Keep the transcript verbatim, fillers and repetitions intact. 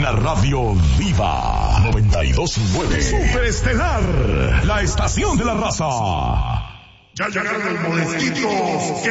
Una radio viva. noventa y dos punto nueve. Superestelar. La estación de la raza. Ya llegaron los molestitos.